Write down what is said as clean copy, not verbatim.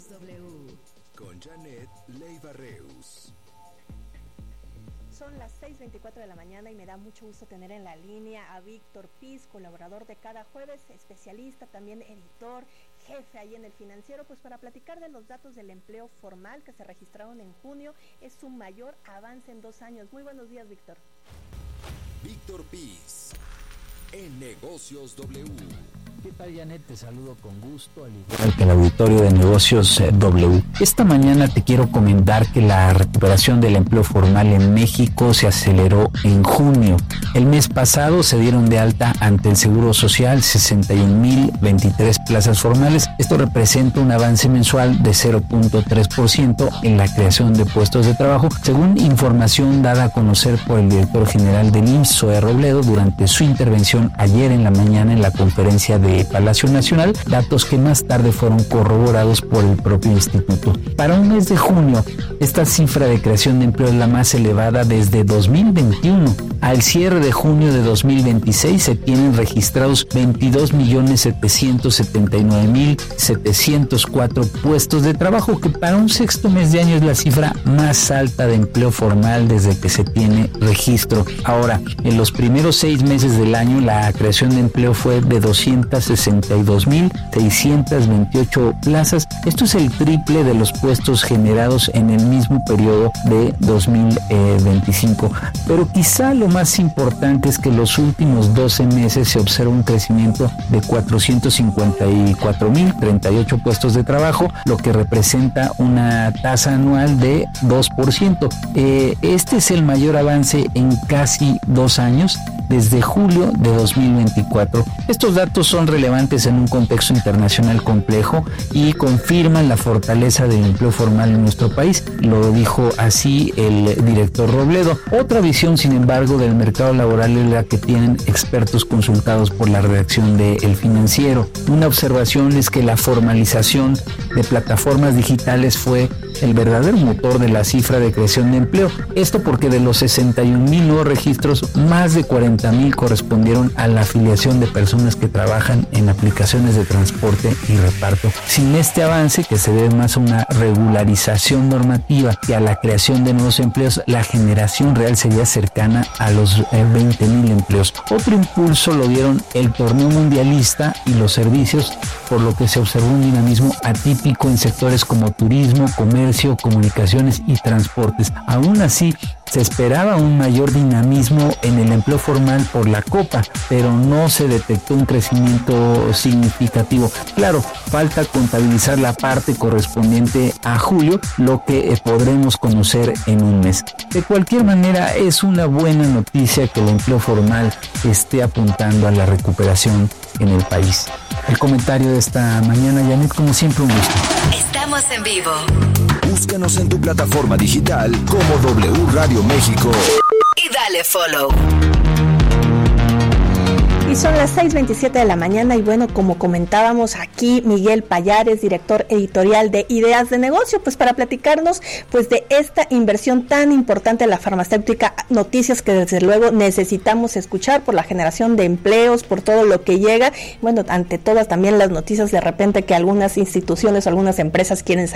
W. Con Janet Leiva Reus. Son las 6:24 de la mañana y me da mucho gusto tener en la línea a Víctor Piz, colaborador de Cada Jueves, especialista, también editor, jefe ahí en El Financiero, pues para platicar de los datos del empleo formal que se registraron en junio. Es su mayor avance en 2 años. Muy buenos días, Víctor. Víctor Piz, en Negocios W. ¿Qué tal, Janet? Te saludo con gusto, al igual que el auditorio de Negocios W. Esta mañana te quiero comentar que la recuperación del empleo formal en México se aceleró en junio. El mes pasado se dieron de alta ante el Seguro Social 61,023 plazas formales. Esto representa un avance mensual de 0.3% en la creación de puestos de trabajo, según información dada a conocer por el director general del IMSS, Zoe Robledo, durante su intervención ayer en la mañana en la conferencia de Palacio Nacional, datos que más tarde fueron corroborados por el propio instituto. Para un mes de junio, esta cifra de creación de empleo es la más elevada desde 2021. Al cierre de junio de 2026 se tienen registrados 22,779,704 puestos de trabajo, que para un sexto mes de año es la cifra más alta de empleo formal desde que se tiene registro. Ahora, en los primeros 6 meses del año, la creación de empleo fue de 262,628 plazas. Esto es el triple de los puestos generados en el mismo periodo de 2025. Pero quizá lo más importante es que los últimos 12 meses se observa un crecimiento de 454,038 puestos de trabajo, lo que representa una tasa anual de 2%. Este es el mayor avance en casi 2 años, desde julio de 2024. Estos datos son relevantes en un contexto internacional complejo y confirman la fortaleza del empleo formal en nuestro país. Lo dijo así el director Robledo. Otra visión, sin embargo, del mercado laboral es la que tienen expertos consultados por la redacción de El Financiero. Una observación es que la formalización de plataformas digitales fue el verdadero motor de la cifra de creación de empleo. Esto porque de los 61,000 nuevos registros, más de 40,000 correspondieron a la afiliación de personas que trabajan en aplicaciones de transporte y reparto. Sin este avance, que se debe más a una regularización normativa que a la creación de nuevos empleos, la generación real sería cercana a los 20,000 empleos. Otro impulso lo dieron el torneo mundialista y los servicios, por lo que se observó un dinamismo atípico en sectores como turismo, comercio, comunicaciones y transportes. Aún así, se esperaba un mayor dinamismo en el empleo formal por la Copa, pero no se detectó un crecimiento significativo. Claro, falta contabilizar la parte correspondiente a julio, lo que podremos conocer en un mes. De cualquier manera, es una buena noticia que el empleo formal esté apuntando a la recuperación en el país. El comentario de esta mañana, Janet, como siempre, un gusto. Estamos en vivo. Búscanos en tu plataforma digital como W Radio México. Y dale follow. Y son las 6:27 de la mañana y bueno, como comentábamos aquí, Miguel Pallares, director editorial de Ideas de Negocio, pues para platicarnos pues de esta inversión tan importante en la farmacéutica, noticias que desde luego necesitamos escuchar por la generación de empleos, por todo lo que llega, bueno, ante todas también las noticias de repente que algunas instituciones, algunas empresas quieren